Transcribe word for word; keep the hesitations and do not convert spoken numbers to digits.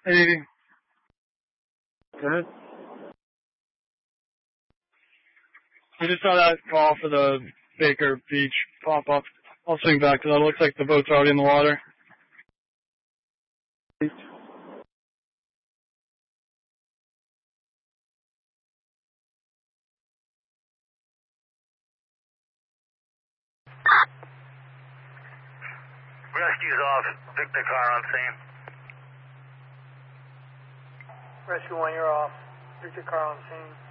eighty. Good. I just saw that call for the Baker Beach pop up. I'll swing back to that. It looks like the boat's already in the water. We're Rescue's off. Victor car on scene. Rescue one, you're off. Victor car on scene.